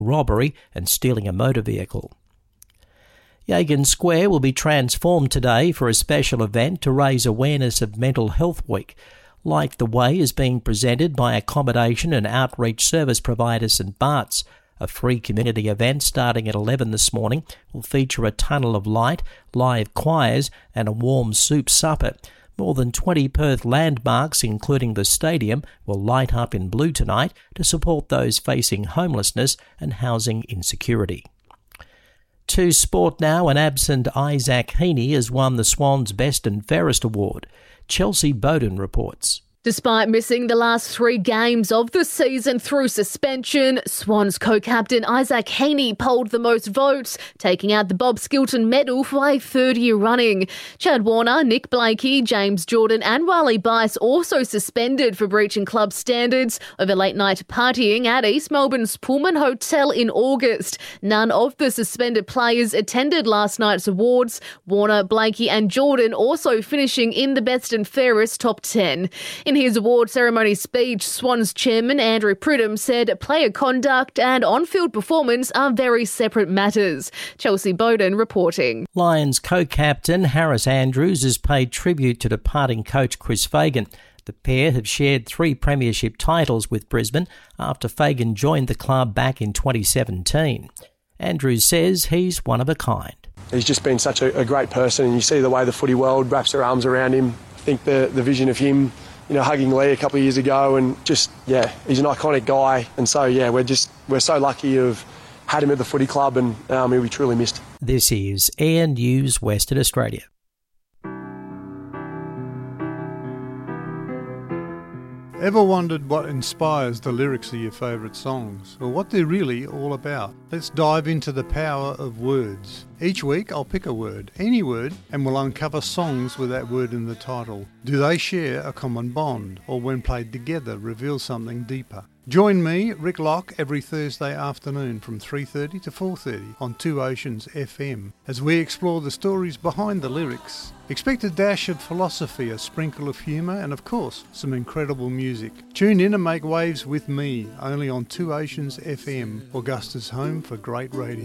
robbery and stealing a motor vehicle. Yagan Square will be transformed today for a special event to raise awareness of Mental Health Week. Like the Way is being presented by accommodation and outreach service provider St Bart's. A free community event starting at 11 this morning will feature a tunnel of light, live choirs and a warm soup supper. More than 20 Perth landmarks, including the stadium, will light up in blue tonight to support those facing homelessness and housing insecurity. To sport now, and absent Isaac Heaney has won the Swans Best and Fairest Award. Chelsea Bowden reports. Despite missing the last 3 games of the season through suspension, Swans co-captain Isaac Heaney polled the most votes, taking out the Bob Skilton medal for a 3rd year running. Chad Warner, Nick Blakey, James Jordan and Wally Bice also suspended for breaching club standards over late-night partying at East Melbourne's Pullman Hotel in August. None of the suspended players attended last night's awards, Warner, Blakey and Jordan also finishing in the best and fairest top 10. In his award ceremony speech, Swans chairman Andrew Pridham said player conduct and on-field performance are very separate matters. Chelsea Bowden reporting. Lions co-captain Harris Andrews has paid tribute to departing coach Chris Fagan. The pair have shared 3 premiership titles with Brisbane after Fagan joined the club back in 2017. Andrews says he's one of a kind. He's just been such a great person, and you see the way the footy world wraps their arms around him. I think the vision of him, hugging Lee a couple of years ago, and he's an iconic guy. And so, we're so lucky to have had him at the footy club, and he'll be truly missed. This is Air News Western Australia. Ever wondered what inspires the lyrics of your favourite songs, or what they're really all about? Let's dive into the power of words. Each week I'll pick a word, any word, and we'll uncover songs with that word in the title. Do they share a common bond, or when played together reveal something deeper? Join me, Rick Locke, every Thursday afternoon from 3:30 to 4:30 on 2 Oceans FM as we explore the stories behind the lyrics. Expect a dash of philosophy, a sprinkle of humour and, of course, some incredible music. Tune in and make waves with me, only on 2 Oceans FM, Augusta's home for great radio.